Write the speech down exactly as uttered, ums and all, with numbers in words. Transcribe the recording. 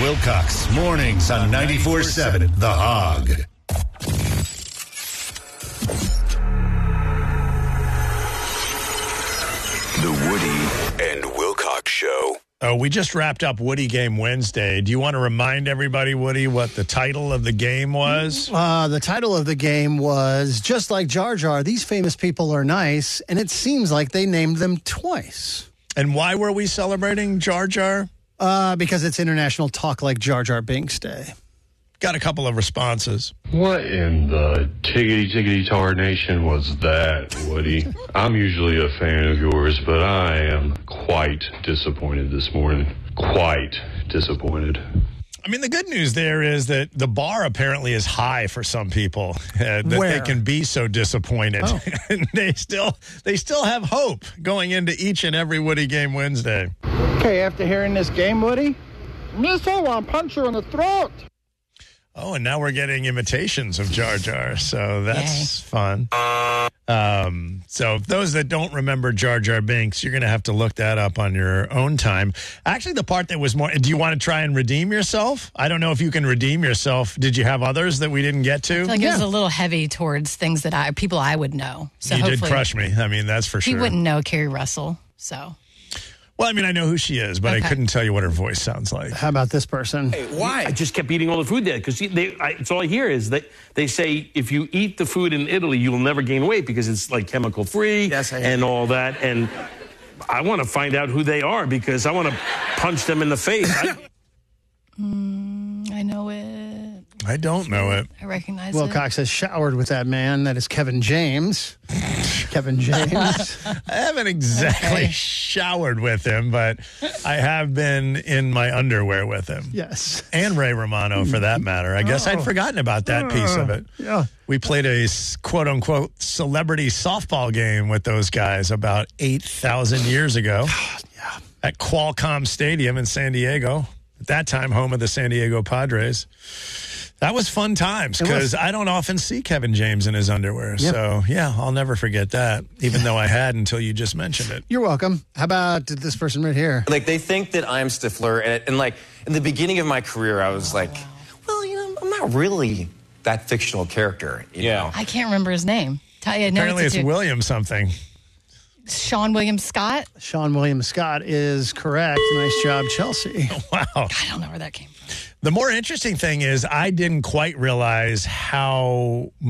Wilcox, mornings on ninety-four seven The Hog. The Woody and Wilcox Show. Oh, we just wrapped up Woody Game Wednesday. Do you want to remind everybody, Woody, what the title of the game was? Uh, the title of the game was, Just Like Jar Jar, These Famous People Are Nice, and it seems like they named them twice. And why were we celebrating Jar Jar? Uh, because it's International Talk Like Jar Jar Binks Day. Got a couple of responses. What in the tiggity tiggity tar nation was that, Woody? I'm usually a fan of yours, but I am quite disappointed this morning. Quite disappointed. I mean, the good news there is that the bar apparently is high for some people, uh, that Where? they can be so disappointed. Oh. And they still they still have hope going into each and every Woody Game Wednesday. Okay, after hearing this game, Woody, Missile, I'll punch you in the throat. Oh, and now we're getting imitations of Jar Jar, so that's fun. Um, so those that don't remember Jar Jar Binks, you're going to have to look that up on your own time. Actually, the part that was more, do you want to try and redeem yourself? I don't know if you can redeem yourself. Did you have others that we didn't get to? I feel like it was a little heavy towards things that I, people I would know. So you did hopefully crush me. I mean, that's for he sure. wouldn't know Carrie Russell, so. Well, I mean, I know who she is, but Okay. I couldn't tell you what her voice sounds like. How about this person? Why? I just kept eating all the food there because it's all I hear is that they say if you eat the food in Italy, you will never gain weight because it's like chemical free Yes, I and all that. And I want to find out who they are because I want to punch them in the face. I, Mm, I know it. I don't know it. I recognize it. Wilcox has showered with that man. That is Kevin James. Kevin James. I haven't exactly Okay. showered with him, but I have been in my underwear with him. Yes. And Ray Romano, for that matter. I guess I'd forgotten about that piece of it. Yeah. We played a s- quote-unquote celebrity softball game with those guys about eight thousand years ago Yeah. at Qualcomm Stadium in San Diego. At that time, home of the San Diego Padres. That was fun times because I don't often see Kevin James in his underwear. Yep. So, yeah, I'll never forget that, even though I had until you just mentioned it. You're welcome. How about this person right here? Like, they think that I'm Stifler, and, and like, in the beginning of my career, I was like, well, you know, I'm not really that fictional character, you know? I can't remember his name. Tell you, Apparently it's William something. Sean William Scott. Sean William Scott is correct. Nice job, Chelsea. Wow. I don't know where that came from. The more interesting thing is I didn't quite realize how